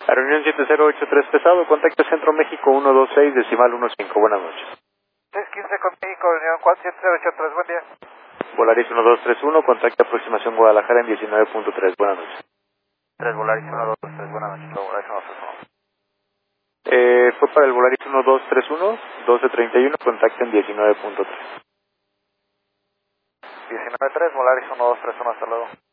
A reunión 7083 pesado, contacto Centro México 126, decimal 15, buenas noches. 615 con México, reunión 47083, buen día. Volaris 1231, contacto aproximación Guadalajara en 19.3, buenas noches. 3 Volaris 1223, buenas noches, Volaris 1231. Fue para el Volaris 1231, 1231, contacto en 19.3. 19.3, Volaris 1231, hasta luego.